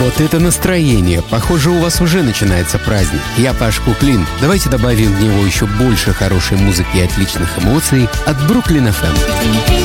Вот это настроение! Похоже, у вас уже начинается праздник. Я Паш Куклин. Давайте добавим в него еще больше хорошей музыки и отличных эмоций от Бруклин FM.